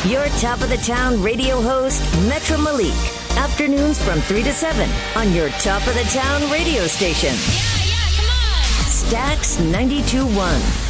Your top of the town radio host, Metro Malik. Afternoons from 3 to 7 on your top of the town radio station. Yeah, come on. Stax 92.1.